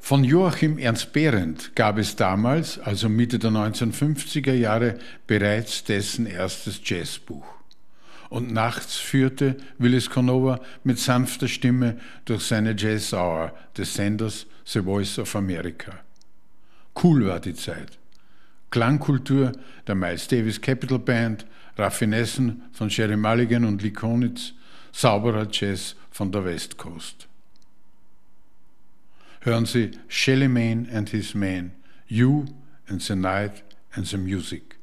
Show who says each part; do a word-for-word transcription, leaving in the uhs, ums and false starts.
Speaker 1: Von Joachim Ernst Behrendt gab es damals, also Mitte der neunzehnhundertfünfziger Jahre, bereits dessen erstes Jazzbuch. Und nachts führte Willis Canova mit sanfter Stimme durch seine Jazz Hour des Senders The Voice of America. Cool war die Zeit. Klangkultur der Miles Davis Capital Band, Raffinessen von Gerry Mulligan und Lee Konitz, sauberer Jazz von der West Coast. Hören Sie Shelly Manne and His Men, You and the Night and the Music.